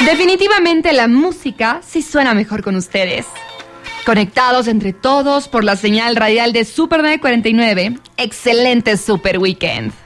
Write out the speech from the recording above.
Definitivamente la música sí suena mejor con ustedes. Conectados entre todos por la señal radial de Super 949. Excelente Super Weekend.